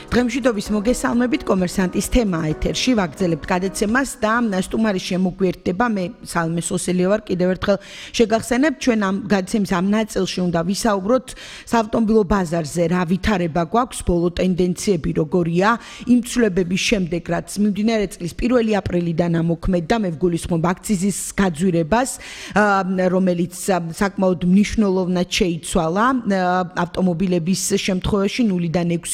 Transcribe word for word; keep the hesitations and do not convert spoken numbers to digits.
დღემშვიდობის მოგესალმებით, კომერსანტის თემა ეთერში ვაგრძელებთ გადაცემას და სტუმარი შემოგვიერთდება. მე სალმე სოსელი ვარ, კიდევ ერთხელ შეგახსენებთ, ჩვენ ამ გადაცემის ამ ნაწილში უნდა ვისაუბროთ საავტომობილო ბაზარზე, რა ვითარება გვაქვს, ბოლო ტენდენციები როგორია, იმ ცვლილებების შემდეგ, რაც მიმდინარე წლის პირველი აპრილიდან ამოქმედდა, მე ვგულისხმობ აქციზის გაძვირებას, რომელიც საკმაოდ მნიშვნელოვნად შეიცვალა ავტომობილების შემთხვევაში ნულიდან ექვსი